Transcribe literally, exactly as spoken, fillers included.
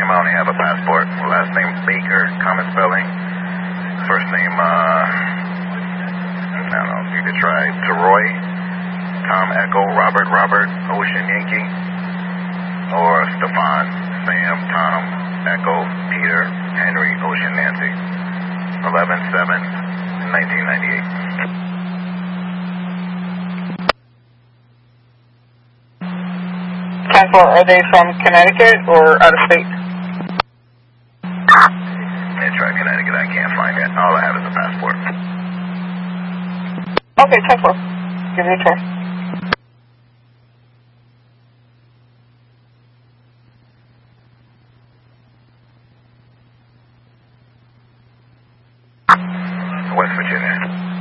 I only have a passport. Last name Baker, common spelling. First name, uh, I don't know, you could try Teroy, Tom Echo, Robert, Robert, Ocean Yankee, or Stefan, Sam, Tom, Echo, Peter, Henry, Ocean Nancy. eleven seven nineteen ninety-eight. ten four, are they from Connecticut or out of state? They try Connecticut, I can't find it. All I have is a passport. Okay, ten four. Give me a try.